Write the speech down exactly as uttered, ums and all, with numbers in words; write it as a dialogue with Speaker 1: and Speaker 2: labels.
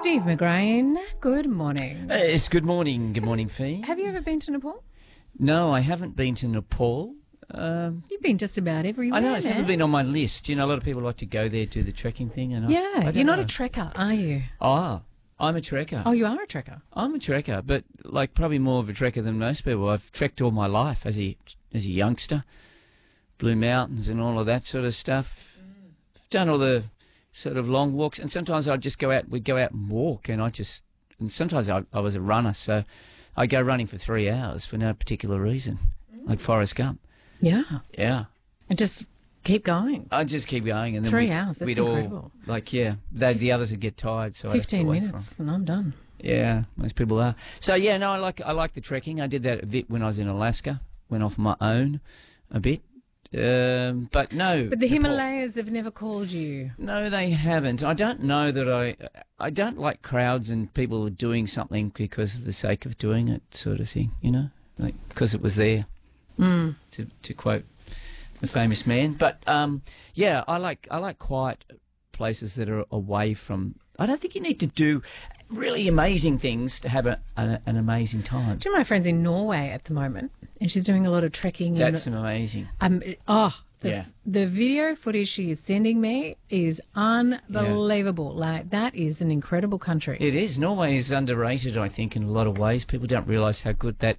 Speaker 1: Steve McGrain, good morning.
Speaker 2: Uh, It's good morning. Good morning, Fee.
Speaker 1: Have you ever been to Nepal?
Speaker 2: No, I haven't been to Nepal. Um,
Speaker 1: You've been just about everywhere.
Speaker 2: I know it's never
Speaker 1: man.
Speaker 2: been on my list. You know, a lot of people like to go there, do the trekking thing. And I, I
Speaker 1: Yeah,
Speaker 2: don't
Speaker 1: you're not
Speaker 2: know.
Speaker 1: a trekker, are you?
Speaker 2: Ah, I'm a trekker.
Speaker 1: Oh, you are a trekker.
Speaker 2: I'm a trekker, but like probably more of a trekker than most people. I've trekked all my life as a as a youngster, Blue Mountains and all of that sort of stuff. Done all the sort of long walks, and sometimes I'd just go out. We'd go out and walk, and I just and sometimes I, I was a runner, so I'd go running for three hours for no particular reason, like Forrest Gump.
Speaker 1: Yeah.
Speaker 2: Yeah.
Speaker 1: And just keep going.
Speaker 2: I'd just keep going, and then
Speaker 1: Three
Speaker 2: we'd,
Speaker 1: hours, that's
Speaker 2: we'd
Speaker 1: incredible.
Speaker 2: all like yeah, they, the others would get tired, so I'd have to
Speaker 1: Fifteen
Speaker 2: wait for
Speaker 1: minutes
Speaker 2: them.
Speaker 1: and I'm done.
Speaker 2: Yeah, most people are. So yeah, no, I like I like the trekking. I did that a bit when I was in Alaska. Went off my own a bit, um, but no.
Speaker 1: But the
Speaker 2: Nepal-
Speaker 1: Himalayas have never called you.
Speaker 2: No, they haven't. I don't know that I. I don't like crowds and people doing something because of the sake of doing it, sort of thing. You know, like because it was there.
Speaker 1: Mm.
Speaker 2: To to quote the famous man. But um, yeah, I like I like quiet places that are away from. I don't think you need to do really amazing things to have a, an, an amazing time.
Speaker 1: Do you know my friend's in Norway at the moment, and she's doing a lot of trekking.
Speaker 2: That's
Speaker 1: in,
Speaker 2: amazing.
Speaker 1: um, oh, the,
Speaker 2: Yeah.
Speaker 1: the video footage she is sending me is unbelievable. Like, that is an incredible country.
Speaker 2: It is. Norway is underrated, I think, in a lot of ways. People don't realise how good that